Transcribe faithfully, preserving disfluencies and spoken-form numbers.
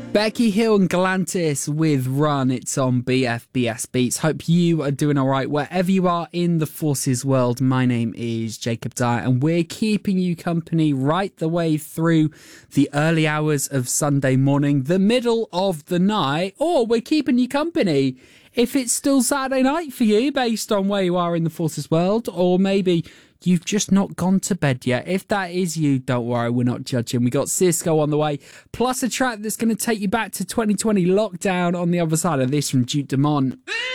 Becky Hill and Galantis with Run. It's on B F B S Beats. Hope you are doing all right wherever you are in the Forces world. My name is Jacob Dyer, and we're keeping you company right the way through the early hours of Sunday morning, the middle of the night, or we're keeping you company if it's still Saturday night for you based on where you are in the Forces world, or maybe you've just not gone to bed yet. If that is you, don't worry, we're not judging. We got Cisco on the way, plus a track that's going to take you back to twenty twenty lockdown on the other side of this from Duke Dumont.